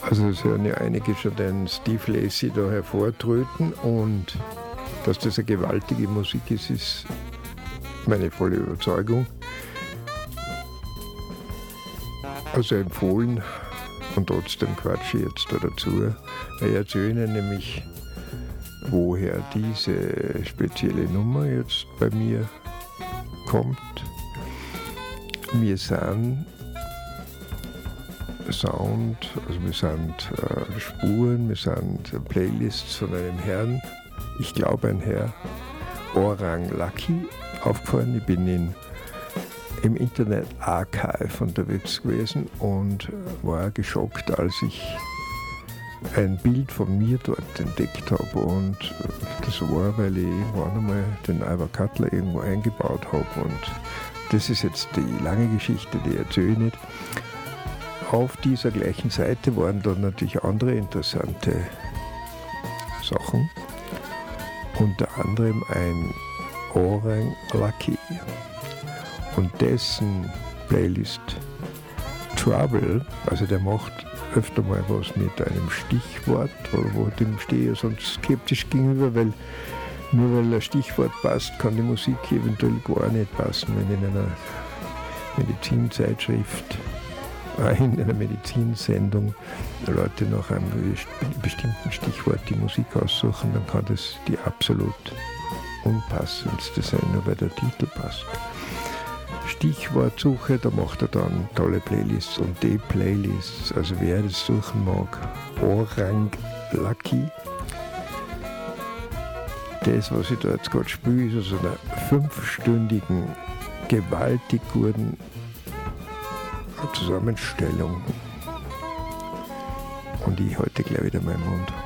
Also es hören ja einige schon den Steve Lacy da hervortreten, und dass das eine gewaltige Musik ist meine volle Überzeugung. Also empfohlen, und trotzdem quatsche ich jetzt da dazu. Ich erzähle Ihnen nämlich, woher diese spezielle Nummer jetzt bei mir kommt. Wir sind Sound, also wir sind Spuren, wir sind Playlists von einem Herrn, ich glaube ein Herr, Orang Lucky, aufgefallen. Ich bin im Internet Archive unterwegs gewesen und war geschockt, als ich ein Bild von mir dort entdeckt habe, und das war, weil ich irgendwann einmal den Ivor Cutler irgendwo eingebaut habe, und das ist jetzt die lange Geschichte, die erzähle ich nicht. Auf dieser gleichen Seite waren dann natürlich andere interessante Sachen, unter anderem ein Orang Lucky und dessen Playlist Trouble, also der macht öfter mal was mit einem Stichwort, wo dem stehe ich sonst skeptisch gegenüber, weil nur weil ein Stichwort passt, kann die Musik eventuell gar nicht passen, wenn in einer Medizinzeitschrift, in einer Medizinsendung Leute nach einem bestimmten Stichwort die Musik aussuchen, dann kann das die absolut unpassendste sein, nur weil der Titel passt. Stichwortsuche, da macht er dann tolle Playlists, und die Playlists, also wer das suchen mag, Orang Lucky. Das, was ich da jetzt gerade spiele, ist also einer 5-stündigen, gewaltig guten Zusammenstellung. Und ich halte gleich wieder meinen Mund.